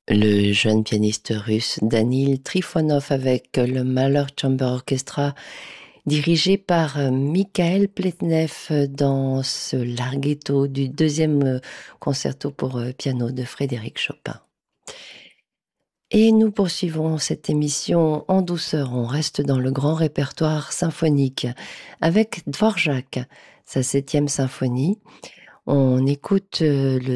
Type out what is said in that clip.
Le jeune pianiste russe Danil Trifonov avec le Mahler Chamber Orchestra dirigé par Mikhail Pletnev dans ce larghetto du deuxième concerto pour piano de Frédéric Chopin. Et nous poursuivons cette émission en douceur. On reste dans le grand répertoire symphonique avec Dvorak, sa 7e symphonie. On écoute le